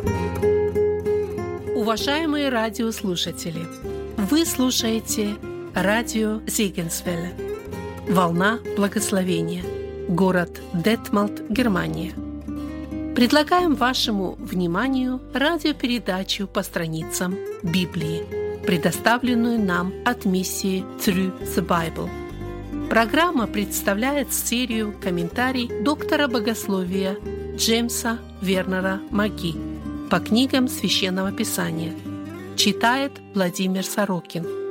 Уважаемые радиослушатели, вы слушаете радио Зегенсвелле «Волна благословения», город Детмолд, Германия. Предлагаем вашему вниманию радиопередачу по страницам Библии, предоставленную нам от миссии Through the Bible. Программа представляет серию комментариев доктора богословия Джеймса Вернера Маги по книгам Священного Писания. Читает Владимир Сорокин.